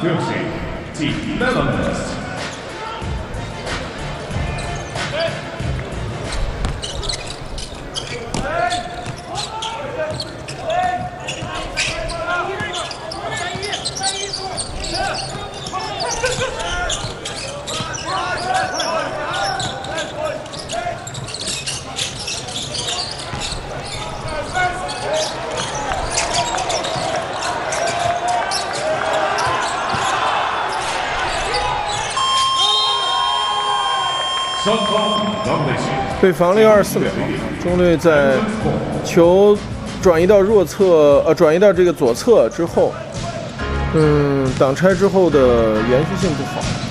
Development. 被防了24秒，中队在球转移到转移到这个左侧之后，挡拆之后的延续性不好。